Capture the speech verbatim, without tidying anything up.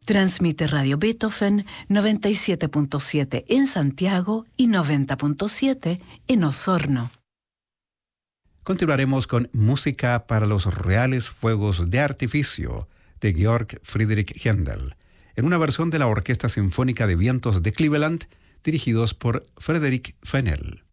Transmite Radio Beethoven noventa y siete punto siete en Santiago y noventa punto siete en Osorno. Continuaremos con música para los reales fuegos de artificio de Georg Friedrich Händel, en una versión de la Orquesta Sinfónica de Vientos de Cleveland, dirigidos por Frederick Fennell.